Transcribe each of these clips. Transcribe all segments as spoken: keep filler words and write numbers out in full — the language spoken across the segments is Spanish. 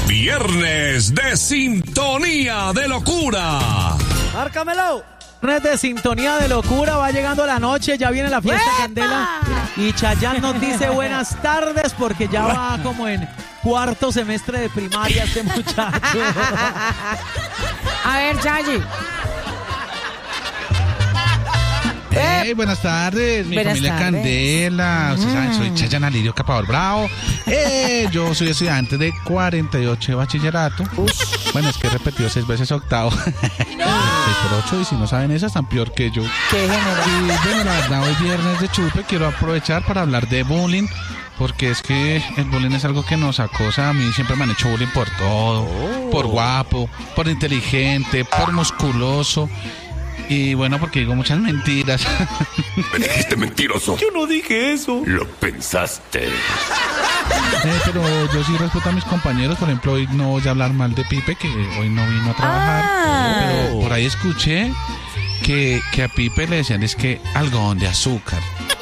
Viernes de Sintonía de Locura. ¡Márcamelo! Viernes de Sintonía de Locura, va llegando la noche, ya viene la fiesta ¡Epa! Candela. Y Chayanne nos dice buenas tardes porque ya va como en cuarto semestre de primaria este muchacho. A ver, Chayi. Hey, buenas tardes, mi Buenas familia tardes. Candela. Ustedes saben, soy Mm. Chayanne Alirio Capador Bravo. Eh, yo soy estudiante de cuarenta y ocho de bachillerato. Bueno, es que he repetido seis veces octavo. seis por ocho, y si no saben eso, están peor que yo. Qué general. Y bueno, la verdad, hoy viernes de chupe quiero aprovechar para hablar de bullying. Porque es que el bullying es algo que nos acosa. A mí siempre me han hecho bullying por todo. Por guapo, por inteligente, por musculoso. Y bueno, porque digo muchas mentiras. Me dijiste mentiroso. Yo no dije eso. Lo pensaste. Eh, pero yo sí respeto a mis compañeros. Por ejemplo, hoy no voy a hablar mal de Pipe, que hoy no vino a trabajar. Ah. Pero por ahí escuché que, que a Pipe le decían es que algodón de azúcar.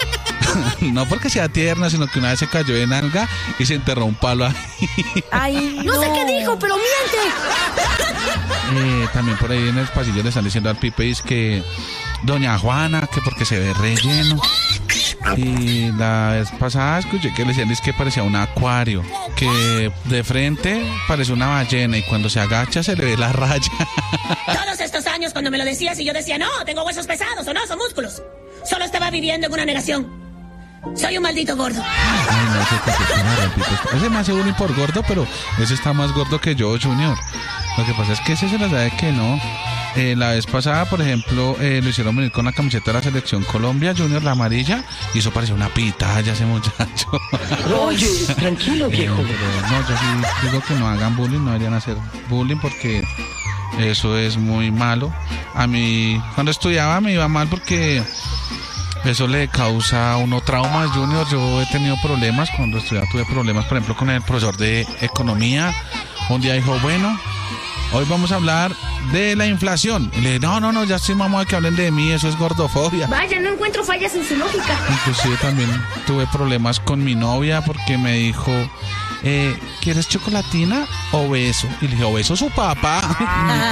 No porque sea tierna, sino que una vez se cayó en alga y se enterró un palo ahí. Ay, no. No sé qué dijo, pero miente. Eh, también por ahí en el pasillo le están diciendo al Pipe es que Doña Juana, que porque se ve relleno. Y la vez pasada escuché que le decían es que parecía un acuario, que de frente parece una ballena y cuando se agacha se le ve la raya. Todos estos años cuando me lo decías y yo decía, no, tengo huesos pesados o no, son músculos. Solo estaba viviendo en una negación. Soy un maldito gordo. Ay, no sé qué se llama, Pipe. Ese me hace bullying por gordo, pero ese está más gordo que yo, Junior. Lo que pasa es que ese se la sabe que no. Eh, la vez pasada, por ejemplo, eh, lo hicieron venir con la camiseta de la Selección Colombia, Junior, la amarilla, y eso parecía una pitaya ese muchacho. Oye, tranquilo, viejo. Eh, pero no, yo sí digo que no hagan bullying, no deberían hacer bullying porque eso es muy malo. A mí, cuando estudiaba me iba mal porque eso le causa a uno traumas, Junior. Yo he tenido problemas cuando estudiaba, tuve problemas, por ejemplo, con el profesor de economía. Un día dijo, bueno, hoy vamos a hablar de la inflación. Y le dije, no, no, no, ya estoy mamá de que hablen de mí, eso es gordofobia. Vaya, no encuentro fallas en su lógica. Inclusive también tuve problemas con mi novia porque me dijo, eh, ¿quieres chocolatina o beso? Y le dije, ¿o beso su papá?